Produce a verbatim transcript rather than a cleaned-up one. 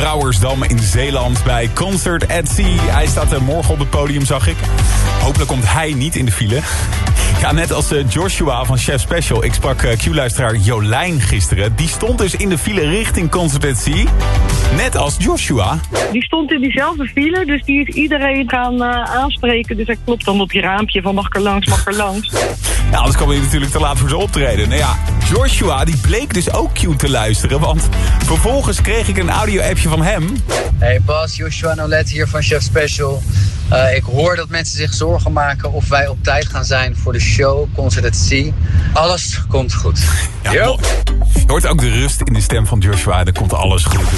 Brouwersdam in Zeeland bij Concert at Sea. Hij staat er morgen op het podium, zag ik. Hopelijk komt hij niet in de file. Ja, net als uh, Joshua van Chef Special. Ik sprak uh, Q-luisteraar Jolijn gisteren. Die stond dus in de file richting Concert at Sea. Net als Joshua. Die stond in diezelfde file, dus die is iedereen gaan uh, aanspreken. Dus hij klopt dan op je raampje van mag ik er langs, mag ik er langs. Ja, anders kwam hij natuurlijk te laat voor zijn optreden. Nou ja, Joshua die bleek dus ook Q te luisteren. Want vervolgens kreeg ik een audio-appje van hem. Hey Bas, Joshua Nolet hier van Chef Special. Uh, ik hoor dat mensen zich zorgen maken of wij op tijd gaan zijn voor de show Concert at Sea. Alles komt goed. Ja, je hoort ook de rust in de stem van Joshua. Dan komt alles goed.